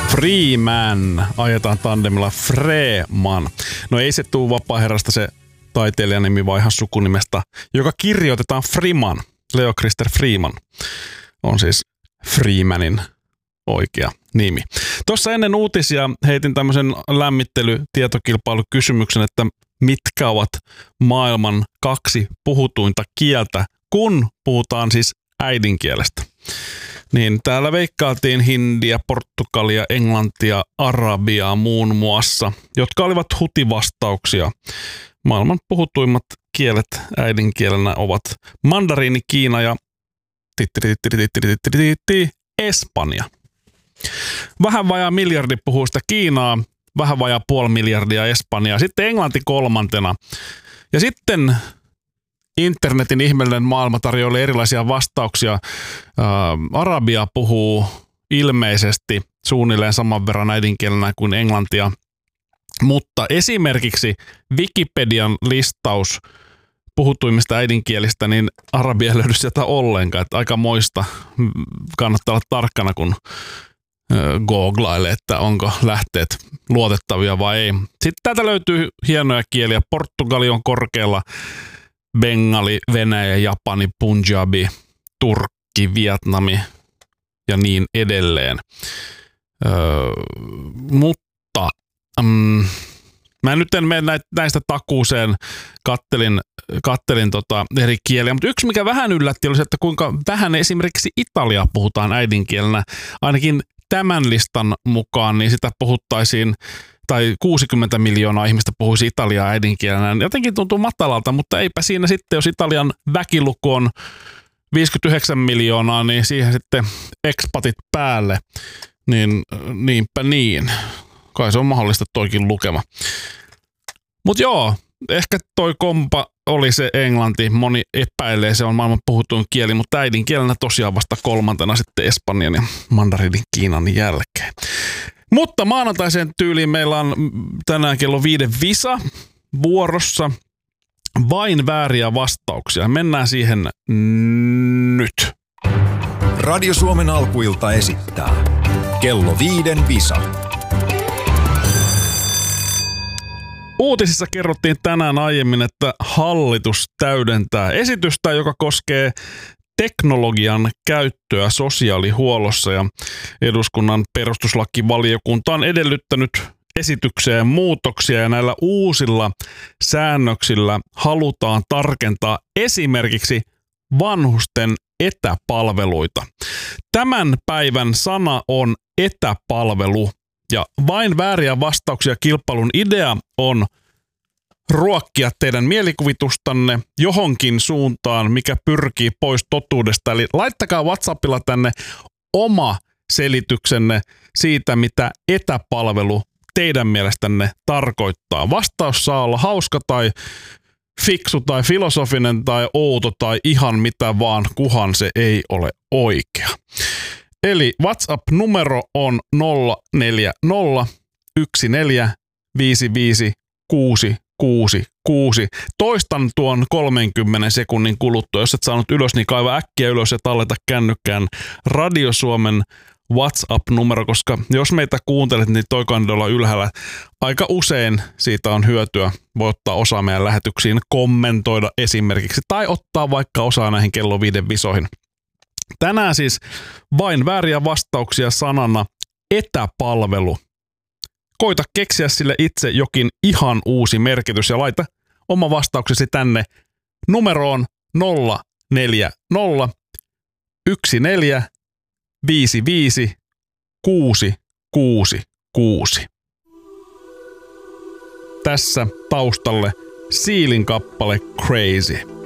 Freeman. Ajetaan tandemilla Freeman. No ei se tuu vapaaherrasta se taiteilijan nimi, vaan ihan sukunimestä, joka kirjoitetaan Freeman. Leo Christer Freeman on siis Freemanin oikea nimi. Tuossa ennen uutisia heitin tämmöisen lämmittelytietokilpailukysymyksen, että mitkä ovat maailman 2 puhutuinta kieltä, kun puhutaan siis äidinkielestä. Niin täällä veikkailtiin hindiä, portugalia, englantia, arabiaa muun muassa, jotka olivat hutivastauksia. Maailman puhutuimmat kielet äidinkielenä ovat mandariini, Kiina ja Espanja. Vähän vajaa miljardi puhuu sitä Kiinaa, vähän vajaa 500 miljardia Espanjaa, sitten englanti 3. Ja sitten internetin ihmeellinen maailma tarjoilee erilaisia vastauksia. Arabia puhuu ilmeisesti suunnilleen saman verran äidinkielenä kuin englantia, mutta esimerkiksi Wikipedian listaus puhutuimmista äidinkielistä, niin arabia ei löydy sieltä ollenkaan. Että aika moista. Kannattaa olla tarkkana, kun googlailee, että onko lähteet luotettavia vai ei. Sitten täältä löytyy hienoja kieliä. Portugali on korkealla, Bengali, Venäjä, Japani, Punjabi, Turkki, Vietnami ja niin edelleen. Mutta mä nyt en mene näistä takuuseen, kattelin eri kieliä, mutta yksi mikä vähän yllätti oli se, että kuinka vähän esimerkiksi Italiaa puhutaan äidinkielenä. Ainakin tämän listan mukaan niin sitä puhuttaisiin, tai 60 miljoonaa ihmistä puhuisi italiaa äidinkielenä. Jotenkin tuntuu matalalta, mutta eipä siinä sitten, jos Italian väkiluku on 59 miljoonaa, niin siihen sitten expatit päälle, niin niinpä niin. Kai se on mahdollista toikin lukema. Mutta joo, ehkä toi kompa oli se englanti. Moni epäilee, se on maailman puhutuin kieli, mutta äidinkielenä tosiaan vasta 3. sitten Espanjan ja mandariinin Kiinan jälkeen. Mutta maanantaiseen tyyliin meillä on tänään kello 5 visa vuorossa. Vain vääriä vastauksia. Mennään siihen nyt. Radio Suomen alkuilta esittää kello 5 visa. Uutisissa kerrottiin tänään aiemmin, että hallitus täydentää esitystä, joka koskee teknologian käyttöä sosiaalihuollossa, ja eduskunnan perustuslakivaliokunta on edellyttänyt esitykseen muutoksia, ja näillä uusilla säännöksillä halutaan tarkentaa esimerkiksi vanhusten etäpalveluita. Tämän päivän sana on etäpalvelu. Ja vain vääriä vastauksia kilpailun idea on ruokkia teidän mielikuvitustanne johonkin suuntaan, mikä pyrkii pois totuudesta. Eli laittakaa WhatsAppilla tänne oma selityksenne siitä, mitä etäpalvelu teidän mielestänne tarkoittaa. Vastaus saa olla hauska tai fiksu tai filosofinen tai outo tai ihan mitä vaan, kuhan se ei ole oikea. Eli WhatsApp-numero on 0401455666. Toistan tuon 30 sekunnin kuluttua. Jos et saanut ylös, niin kaiva äkkiä ylös ja talleta kännykkään Radio Suomen WhatsApp-numero, koska jos meitä kuuntelet, niin toi kannattaa olla ylhäällä. Aika usein siitä on hyötyä. Voi ottaa osaa meidän lähetyksiin, kommentoida esimerkiksi tai ottaa vaikka osaa näihin kello 5 visoihin. Tänään siis vain vääriä vastauksia sanana etäpalvelu. Koita keksiä sille itse jokin ihan uusi merkitys ja laita oma vastauksesi tänne numeroon 040 14 55 666. Tässä taustalle Sealin kappale Crazy.